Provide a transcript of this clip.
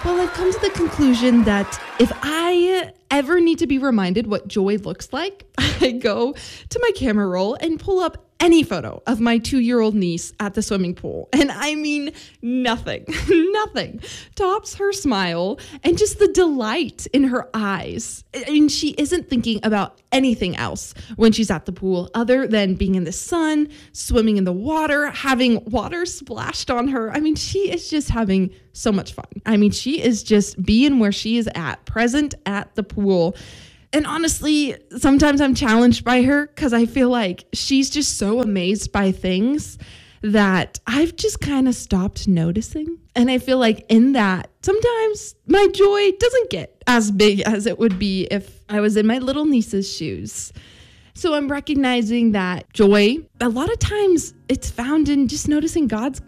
Well, I've come to the conclusion that if I ever need to be reminded what joy looks like, I go to my camera roll and pull up any photo of my 2-year-old niece at the swimming pool. And I mean, nothing tops her smile and just the delight in her eyes. I mean, she isn't thinking about anything else when she's at the pool other than being in the sun, swimming in the water, having water splashed on her. I mean, she is just having so much fun. I mean, she is just being where she is at, present at the pool. And honestly, sometimes I'm challenged by her because I feel like she's just so amazed by things that I've just kind of stopped noticing. And I feel like in that, sometimes my joy doesn't get as big as it would be if I was in my little niece's shoes. So I'm recognizing that joy, a lot of times it's found in just noticing God's